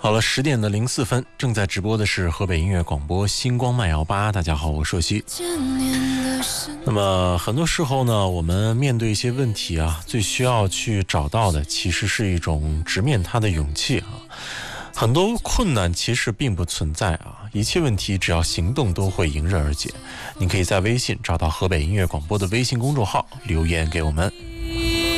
好了，10:04，正在直播的是河北音乐广播星光慢摇吧。大家好，我是硕熙。那么很多时候呢，我们面对一些问题啊，最需要去找到的其实是一种直面它的勇气啊。很多困难其实并不存在啊，一切问题只要行动都会迎刃而解。你可以在微信找到河北音乐广播的微信公众号留言给我们。